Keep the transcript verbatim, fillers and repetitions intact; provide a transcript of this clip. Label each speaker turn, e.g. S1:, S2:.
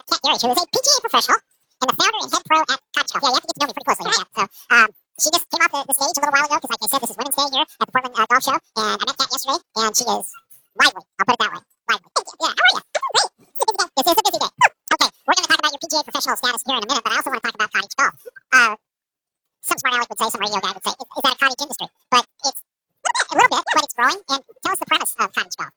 S1: Kat Gary, who is a P G A professional and the founder and head pro at Cottage Golf. Yeah, you have to get to know me pretty closely. Yeah. So, um, she just came off the, the stage a little while ago because, like I said, this is Women's Day here at the Portland uh, Golf Show, and I met Kat yesterday, and she is lively. I'll put it that way. Lively. Thank you. Yeah, how are you? Great. It's a busy day. This is a busy day. Okay, we're going to talk about your P G A professional status here in a minute, but I also want to talk about cottage golf. Uh, some smart aleck would say, some radio guy would say, is, is that a cottage industry? But it's a little bit, a little bit, but it's growing. And tell us the premise of cottage golf.